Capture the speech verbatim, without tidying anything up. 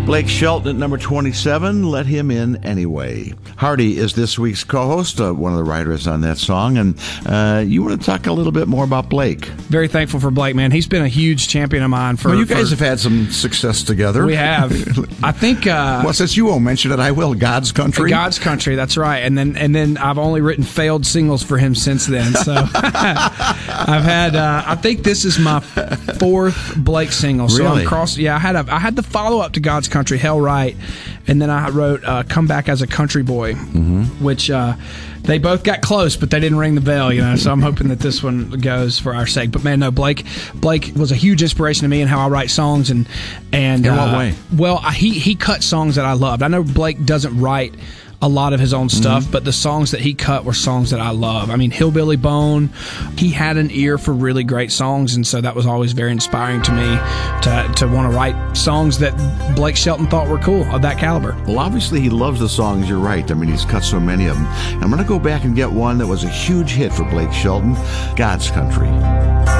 Blake Shelton at number twenty-seven, Let Him In Anyway. Hardy is this week's co-host, uh, one of the writers on that song, and uh, you want to talk a little bit more about Blake. Very thankful for Blake, man. He's been a huge champion of mine. For Well, you guys for, have had some success together. We have. I think... Uh, well, since you won't mention it, I will. God's Country. God's Country, that's right. And then and then I've only written failed singles for him since then. So I've had... Uh, I think this is my fourth Blake single. So Really? I'm cross. Yeah, I had a, I had the follow-up to God's Country, Hell Right, and then I wrote uh, Come Back as a Country Boy, mm-hmm. which uh, they both got close, but they didn't ring the bell, you know. So I'm hoping that this one goes for our sake. But man, no, Blake Blake was a huge inspiration to me in how I write songs. And and in what uh, way? Well, he he cut songs that I loved. I know Blake doesn't write a lot of his own stuff, mm-hmm. but the songs that he cut were songs that I love. I mean, Hillbilly Bone, he had an ear for really great songs, and so that was always very inspiring to me to to want to write songs that Blake Shelton thought were cool, of that caliber. Well, obviously he loves the songs, you're right. I mean, he's cut so many of them. I'm going to go back and get one that was a huge hit for Blake Shelton, God's Country.